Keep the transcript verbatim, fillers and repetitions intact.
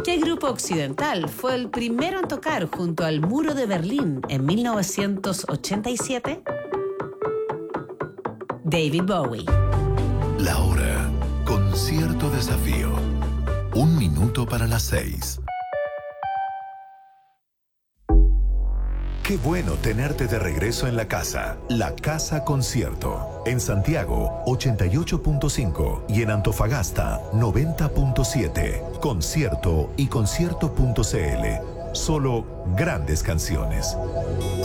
¿Qué grupo occidental fue el primero en tocar junto al Muro de Berlín en mil novecientos ochenta y siete? David Bowie. La hora con cierto desafío. Un minuto para las seis. Qué bueno tenerte de regreso en la casa. La Casa Concierto. En Santiago, ochenta y ocho punto cinco y en Antofagasta, noventa punto siete. Concierto y concierto punto c l. Solo grandes canciones.